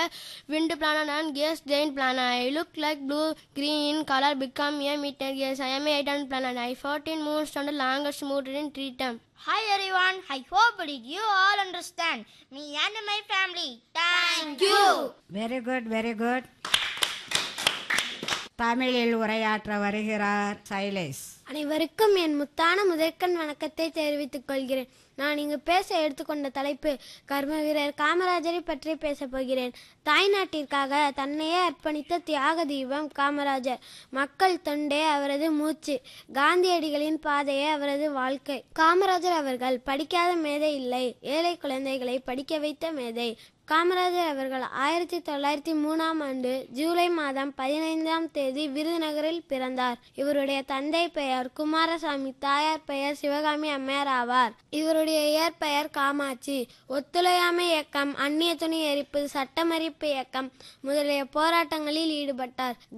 a wind planet and gas giant planet. I look like blue green in color become a methane gas. I am a 800 planet. I 14 moons and the longest moon in 3 times. Hi everyone, I hope did you all understand me and my family. Thank you. Very good, very good. தமிழில் உரையாற்ற வருகிறார் சைலேஷ். அனைவருக்கும் என் முத்தான முதற்கண் வணக்கத்தை தெரிவித்துக் கொள்கிறேன். நான் இங்கு பேச எடுத்துக்கொண்ட தலைப்பு கர்ம வீரர் காமராஜரை பற்றி பேசப் போகிறேன். தாய்நாட்டிற்காக தன்னையே அர்ப்பணித்த தியாக தீபம் காமராஜர். மக்கள் தொண்டே அவரது மூச்சு, காந்தியடிகளின் பாதையே அவரது வாழ்க்கை. காமராஜர் அவர்கள் படிக்காத மேதை இல்லை, ஏழை குழந்தைகளை படிக்க வைத்த மேதை. காமராஜர் அவர்கள் 1903 ஜூலை மாதம் 15 விருதுநகரில் பிறந்தார். இவருடைய தந்தை பெயர் குமாரசாமி, தாயார் பெயர் சிவகாமி அம்மையார் ஆவார். இவருடைய இயற்பெயர் காமாட்சி. ஒத்துழையாமை இயக்கம், அந்நிய துணி எரிப்பு, சட்டமறிப்பு இயக்கம் முதலிய போராட்டங்களில் ஈடுபட்டார்.